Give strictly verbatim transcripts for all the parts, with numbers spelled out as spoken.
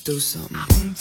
do something.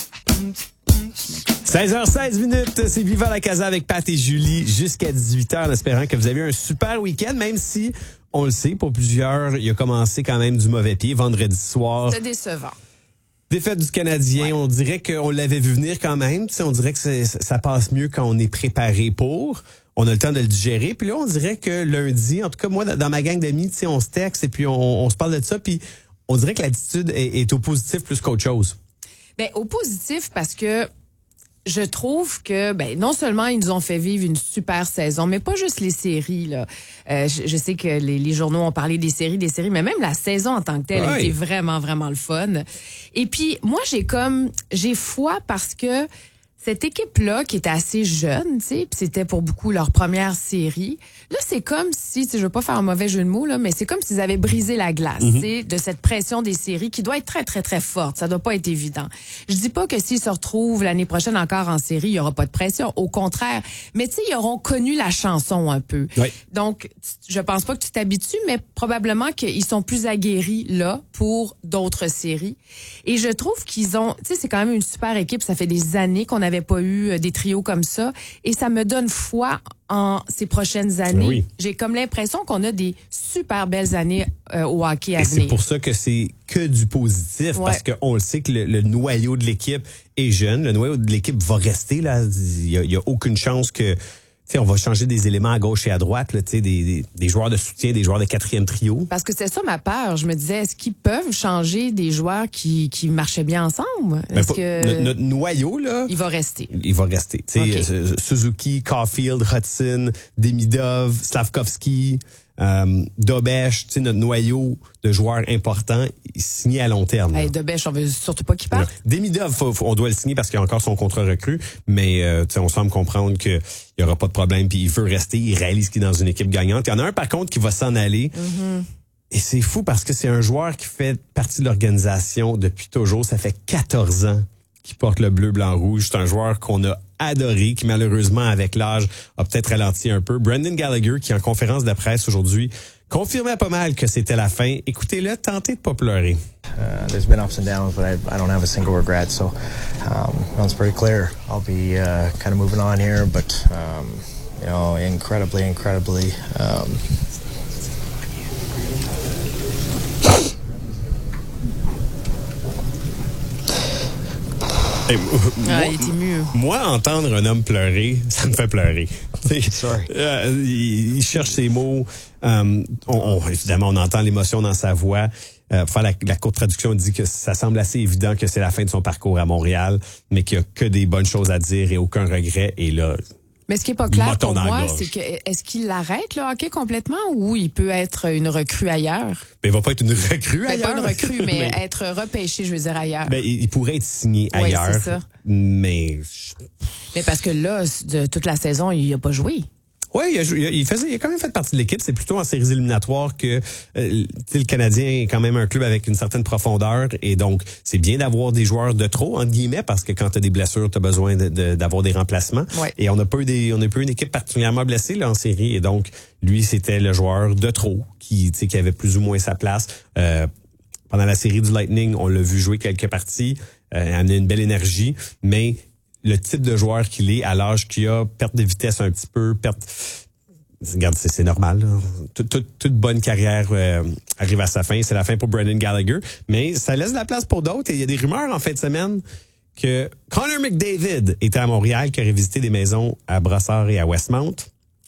seize heures seize minutes, c'est Viva la Casa avec Pat et Julie jusqu'à dix-huit heures en espérant que vous avez eu un super week-end, même si, on le sait, pour plusieurs, il a commencé quand même du mauvais pied vendredi soir. C'est décevant. Défaite du Canadien, ouais. On dirait qu'on l'avait vu venir quand même. T'sais, on dirait que c'est, ça passe mieux quand on est préparé pour. On a le temps de le digérer. Puis là, on dirait que lundi, en tout cas, moi, dans ma gang d'amis, on se texte et puis on, on se parle de ça. Puis on dirait que l'attitude est, est au positif plus qu'autre chose. Bien, au positif parce que je trouve que ben non seulement ils nous ont fait vivre une super saison, mais pas juste les séries là. Euh, je, je sais que les, les journaux ont parlé des séries, des séries, mais même la saison en tant que telle a été vraiment vraiment le fun. Et puis moi j'ai comme j'ai foi parce que cette équipe-là, qui était assez jeune, tu sais, puis c'était pour beaucoup leur première série. Là, c'est comme si, tu sais, je veux pas faire un mauvais jeu de mots, là, mais c'est comme s'ils avaient brisé la glace, mm-hmm. tu sais, de cette pression des séries qui doit être très, très, très forte. Ça doit pas être évident. Je dis pas que s'ils se retrouvent l'année prochaine encore en série, il y aura pas de pression. Au contraire. Mais tu sais, ils auront connu la chanson un peu. Oui. Donc, je pense pas que tu t'habitues, mais probablement qu'ils sont plus aguerris là pour d'autres séries. Et je trouve qu'ils ont, tu sais, c'est quand même une super équipe. Ça fait des années qu'on avait pas eu des trios comme ça et ça me donne foi en ces prochaines années. Oui. J'ai comme l'impression qu'on a des super belles années euh, au hockey à et venir. C'est pour ça que c'est que du positif, ouais. parce qu'on le sait que le, le noyau de l'équipe est jeune. Le noyau de l'équipe va rester là. Il y a, il y a aucune chance que T'sais, on va changer des éléments à gauche et à droite, là, des, des, des joueurs de soutien, des joueurs de quatrième trio. Parce que c'est ça ma peur. Je me disais, est-ce qu'ils peuvent changer des joueurs qui, qui marchaient bien ensemble? Est-ce ben, que notre, notre noyau, là... Il va rester. Il va rester. Okay. Suzuki, Caulfield, Hudson, Demidov, Slavkovski, euh, Dobèche, notre noyau de joueurs importants signé à long terme. Hey, Dobèche, on veut surtout pas qu'il parte. Demidov, faut, faut, on doit le signer parce qu'il a encore son contrat recru, mais euh, on semble comprendre que il y aura pas de problème, puis il veut rester, il réalise qu'il est dans une équipe gagnante. Il y en a un, par contre, qui va s'en aller. Mm-hmm. Et c'est fou parce que c'est un joueur qui fait partie de l'organisation depuis toujours. Ça fait quatorze ans qu'il porte le bleu, blanc, rouge. C'est un joueur qu'on a adoré, qui malheureusement, avec l'âge, a peut-être ralenti un peu. Brendan Gallagher, qui en conférence de presse aujourd'hui, confirmait pas mal que c'était la fin. Écoutez-le, tentez de pas pleurer. Uh, there's been ups and downs, but I, I don't have a single regret. So um, it's pretty clear. I'll be uh, kind of moving on here, but um, you know, incredibly, incredibly. Um, Hey, moi, ah, il est ému. Moi, entendre un homme pleurer, ça me fait pleurer. Sorry. Euh, il, il cherche ses mots. Euh, on, on, évidemment, on entend l'émotion dans sa voix. Euh, pour faire la, la courte traduction, on dit que ça semble assez évident que c'est la fin de son parcours à Montréal, mais qu'il n'y a que des bonnes choses à dire et aucun regret. Et là, mais ce qui est pas clair pour moi, c'est que est-ce qu'il arrête le hockey complètement ou il peut être une recrue ailleurs? Ben, il va pas être une recrue ben, ailleurs. Pas une recrue, mais, mais être repêché, je veux dire, ailleurs. Ben, il pourrait être signé oui, ailleurs. C'est ça. Mais... mais parce que là, de toute la saison, il a pas joué. Oui, il, a, il, faisait, il a quand même fait partie de l'équipe. C'est plutôt en séries éliminatoires que euh, le Canadien est quand même un club avec une certaine profondeur. Et donc, c'est bien d'avoir des joueurs de trop, entre guillemets, parce que quand tu as des blessures, tu as besoin de, de, d'avoir des remplacements. Ouais. Et on n'a pas eu des, on n'a pas eu une équipe particulièrement blessée là, en série. Et donc, lui, c'était le joueur de trop qui, tu sais, qui avait plus ou moins sa place. Euh, pendant la série du Lightning, on l'a vu jouer quelques parties, euh, amener une belle énergie, mais le type de joueur qu'il est, à l'âge qu'il a, perte de vitesse un petit peu, perte... Regarde, c'est, c'est normal. Là. Toute, toute, toute bonne carrière euh, arrive à sa fin. C'est la fin pour Brendan Gallagher. Mais ça laisse de la place pour d'autres. Et il y a des rumeurs en fin de semaine que Connor McDavid était à Montréal, qui aurait visité des maisons à Brossard et à Westmount.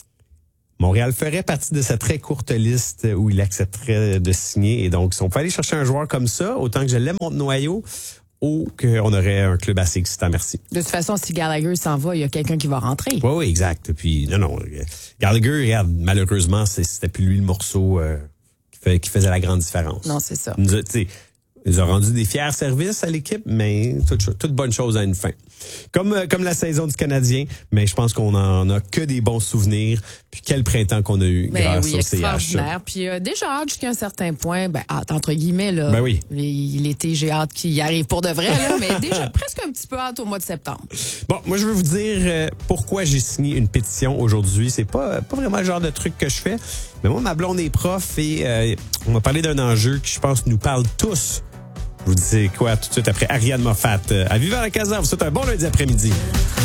Montréal ferait partie de cette très courte liste où il accepterait de signer. Et donc, si on peut aller chercher un joueur comme ça, autant que je l'aime, mon noyau, ou qu'on aurait un club assez excitant, merci. De toute façon, si Gallagher s'en va, il y a quelqu'un qui va rentrer. Oui, oui, exact. Puis, non, non. Gallagher, regarde, malheureusement, c'était plus lui le morceau euh, qui, fait, qui faisait la grande différence. Non, c'est ça. Tu sais, ils ont rendu des fiers services à l'équipe, mais toute, toute bonne chose a une fin. Comme euh, comme la saison du Canadien, mais je pense qu'on en a que des bons souvenirs. Puis quel printemps qu'on a eu ben grâce oui, au C H. Extraordinaire. Puis euh, déjà hâte jusqu'à un certain point, ben hâte entre guillemets là. Ben oui. L'été, j'ai hâte qu'il y arrive pour de vrai là, mais déjà presque un petit peu hâte au mois de septembre. Bon, moi je veux vous dire euh, pourquoi j'ai signé une pétition aujourd'hui. C'est pas pas vraiment le genre de truc que je fais, mais moi ma blonde est prof et euh, on m'a parlé d'un enjeu qui je pense nous parle tous. Je vous dis c'est quoi tout de suite après Ariane Moffat. À Viva la Casa, vous souhaite un bon lundi après-midi.